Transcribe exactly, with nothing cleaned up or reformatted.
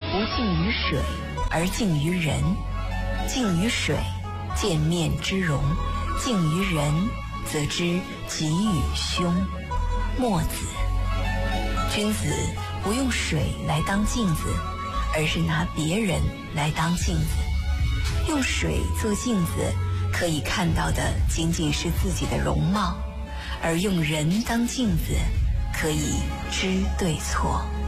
不敬于水，而敬于人。敬于水，见面之容；敬于人，则知己与凶。墨子。君子不用水来当镜子，而是拿别人来当镜子。用水做镜子，可以看到的仅仅是自己的容貌，而用人当镜子，可以知对错。